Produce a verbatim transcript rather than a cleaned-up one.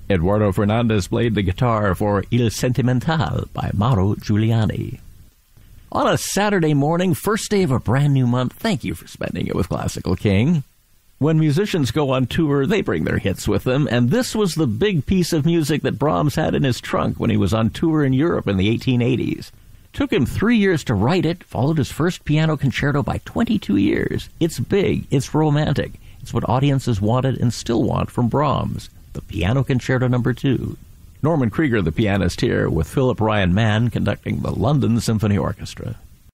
Eduardo Fernandez played the guitar for Il Sentimental by Mauro Giuliani. On a Saturday morning, first day of a brand new month, thank you for spending it with Classical King. When musicians go on tour, they bring their hits with them, and this was the big piece of music that Brahms had in his trunk when he was on tour in Europe in the eighteen eighties. Took him three years to write it, followed his first piano concerto by twenty-two years. It's big, it's romantic. It's what audiences wanted and still want from Brahms. The Piano Concerto Number Two. Norman Krieger, the pianist here, with Philip Ryan Mann conducting the London Symphony Orchestra.